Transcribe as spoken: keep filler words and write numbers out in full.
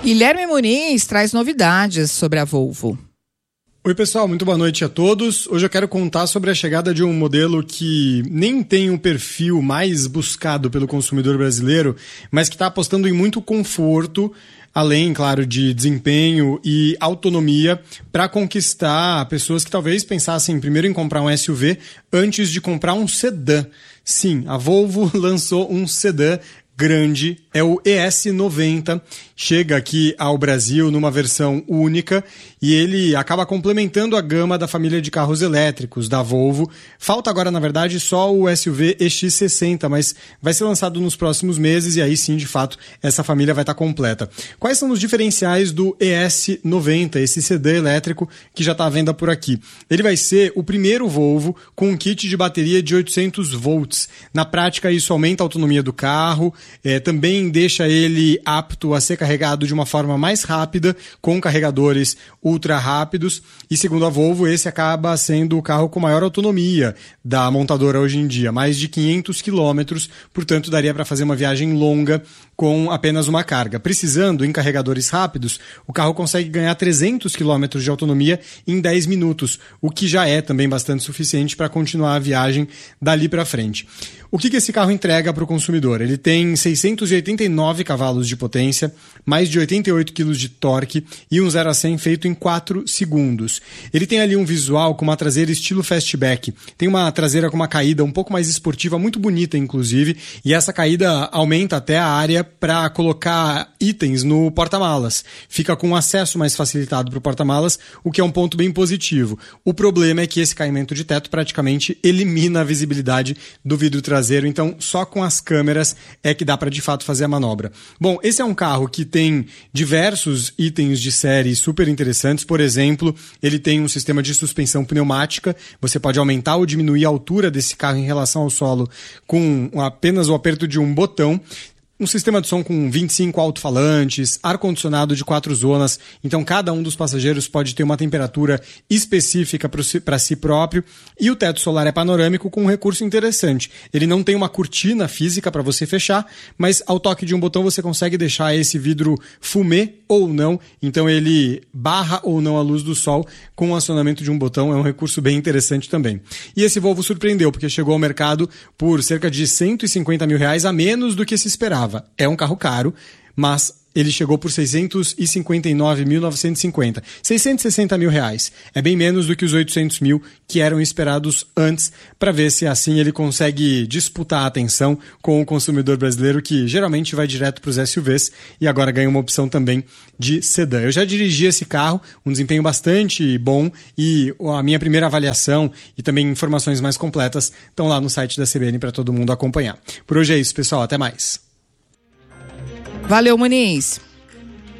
Guilherme Muniz traz novidades sobre a Volvo. Oi pessoal, muito boa noite a todos. Hoje eu quero contar sobre a chegada de um modelo que nem tem o perfil mais buscado pelo consumidor brasileiro, mas que está apostando em muito conforto, além, claro, de desempenho e autonomia, para conquistar pessoas que talvez pensassem primeiro em comprar um S U V antes de comprar um sedã. Sim, a Volvo lançou um sedã grande, é o E S noventa, chega aqui ao Brasil numa versão única e ele acaba complementando a gama da família de carros elétricos da Volvo. Falta agora, na verdade, só o S U V E X sessenta, mas vai ser lançado nos próximos meses e aí sim, de fato, essa família vai estar completa. Quais são os diferenciais do E S noventa, esse sedã elétrico que já está à venda por aqui? Ele vai ser o primeiro Volvo com um kit de bateria de oitocentos volts. Na prática, isso aumenta a autonomia do carro, É, também deixa ele apto a ser carregado de uma forma mais rápida, com carregadores ultra rápidos. E segundo a Volvo, esse acaba sendo o carro com maior autonomia da montadora hoje em dia, mais de quinhentos quilômetros, portanto daria para fazer uma viagem longa com apenas uma carga. Precisando em carregadores rápidos, o carro consegue ganhar trezentos quilômetros de autonomia em dez minutos, o que já é também bastante suficiente para continuar a viagem dali para frente. O que, que esse carro entrega para o consumidor? Ele tem seiscentos e oitenta e nove cavalos de potência, mais de oitenta e oito quilos de torque e um zero a cem feito em quatro segundos. Ele tem ali um visual com uma traseira estilo fastback. Tem uma traseira com uma caída um pouco mais esportiva, muito bonita inclusive, e essa caída aumenta até a área para colocar itens no porta-malas. Fica com acesso mais facilitado para o porta-malas, o que é um ponto bem positivo. O problema é que esse caimento de teto praticamente elimina a visibilidade do vidro traseiro, então só com as câmeras é que dá para de fato fazer a manobra. Bom, esse é um carro que tem diversos itens de série super interessantes. Por exemplo, ele tem um sistema de suspensão pneumática. Você pode aumentar ou diminuir a altura desse carro em relação ao solo com apenas o aperto de um botão. Um sistema de som com vinte e cinco alto-falantes, ar-condicionado de quatro zonas, então cada um dos passageiros pode ter uma temperatura específica para si próprio, e o teto solar é panorâmico com um recurso interessante. Ele não tem uma cortina física para você fechar, mas ao toque de um botão você consegue deixar esse vidro fumê ou não, então ele barra ou não a luz do sol com o acionamento de um botão, é um recurso bem interessante também. E esse Volvo surpreendeu, porque chegou ao mercado por cerca de cento e cinquenta mil reais a menos do que se esperava. É um carro caro, mas ele chegou por seiscentos e cinquenta e nove mil novecentos e cinquenta. seiscentos e sessenta mil reais. É bem menos do que os oitocentos mil que eram esperados antes, para ver se assim ele consegue disputar a atenção com o consumidor brasileiro, que geralmente vai direto para os S U Vs e agora ganha uma opção também de sedã. Eu já dirigi esse carro, um desempenho bastante bom, e a minha primeira avaliação e também informações mais completas estão lá no site da C B N para todo mundo acompanhar. Por hoje é isso, pessoal. Até mais. Valeu, Muniz.